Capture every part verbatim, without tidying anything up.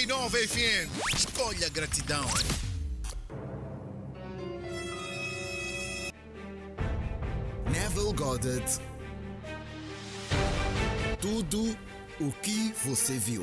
e nove F M. Escolha gratidão. Neville Goddard. Tudo o que você viu.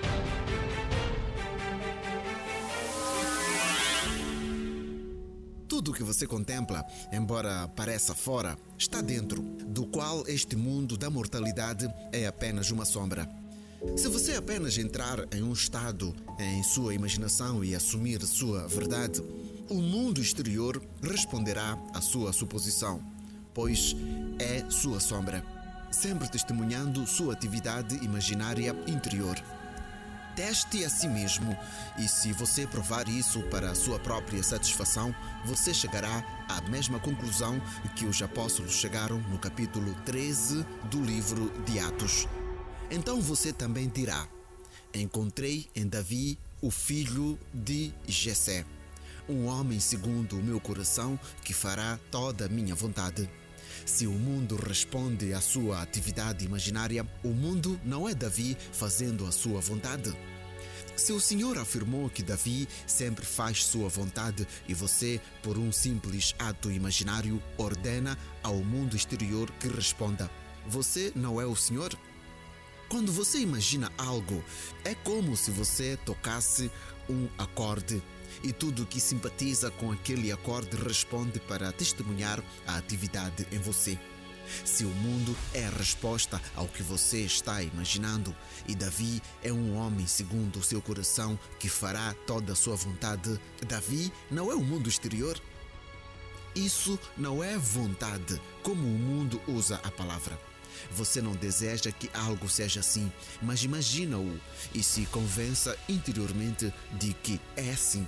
Tudo o que você contempla, embora pareça fora, está dentro, do qual este mundo da mortalidade é apenas uma sombra. Se você apenas entrar em um estado em sua imaginação e assumir sua verdade, o mundo exterior responderá à sua suposição, pois é sua sombra, sempre testemunhando sua atividade imaginária interior. Teste a si mesmo, e se você provar isso para a sua própria satisfação, você chegará à mesma conclusão que os apóstolos chegaram no capítulo treze do livro de Atos. Então você também dirá: encontrei em Davi o filho de Jessé, um homem segundo o meu coração que fará toda a minha vontade. Se o mundo responde à sua atividade imaginária, o mundo não é Davi fazendo a sua vontade. Se o Senhor afirmou que Davi sempre faz sua vontade e você, por um simples ato imaginário, ordena ao mundo exterior que responda, você não é o Senhor? Quando você imagina algo, é como se você tocasse um acorde e tudo que simpatiza com aquele acorde responde para testemunhar a atividade em você. Se o mundo é a resposta ao que você está imaginando e Davi é um homem segundo o seu coração que fará toda a sua vontade, Davi não é o mundo exterior? Isso não é vontade, como o mundo usa a palavra. Você não deseja que algo seja assim, mas imagina-o e se convença interiormente de que é assim.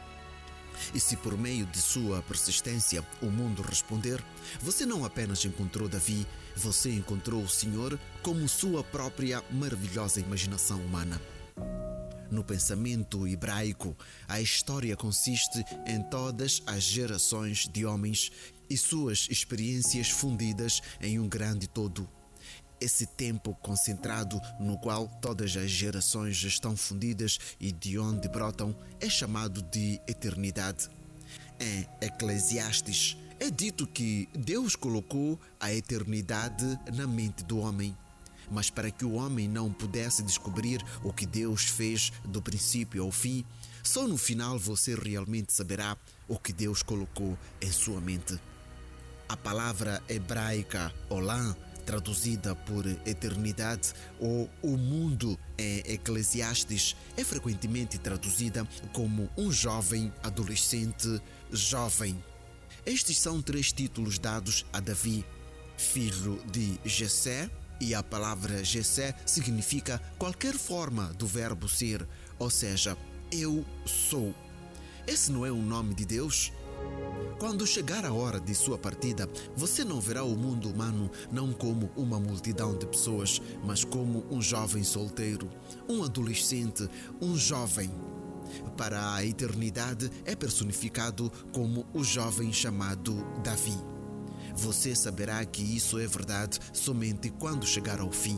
E se por meio de sua persistência o mundo responder, você não apenas encontrou Davi, você encontrou o Senhor como sua própria maravilhosa imaginação humana. No pensamento hebraico, a história consiste em todas as gerações de homens e suas experiências fundidas em um grande todo. Esse tempo concentrado no qual todas as gerações estão fundidas e de onde brotam é chamado de eternidade. Em Eclesiastes é dito que Deus colocou a eternidade na mente do homem. Mas para que o homem não pudesse descobrir o que Deus fez do princípio ao fim, só no final você realmente saberá o que Deus colocou em sua mente. A palavra hebraica Olam, traduzida por eternidade, ou o mundo em Eclesiastes, é frequentemente traduzida como um jovem, adolescente, jovem. Estes são três títulos dados a Davi, filho de Jessé, e a palavra Jessé significa qualquer forma do verbo ser, ou seja, eu sou. Esse não é um nome de Deus? Quando chegar a hora de sua partida, você não verá o mundo humano não como uma multidão de pessoas, mas como um jovem solteiro, um adolescente, um jovem. Para a eternidade é personificado como o jovem chamado Davi. Você saberá que isso é verdade somente quando chegar ao fim.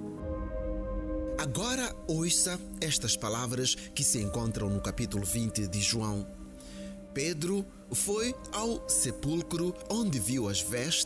Agora ouça estas palavras que se encontram no capítulo vinte de João. Pedro foi ao sepulcro onde viu as vestes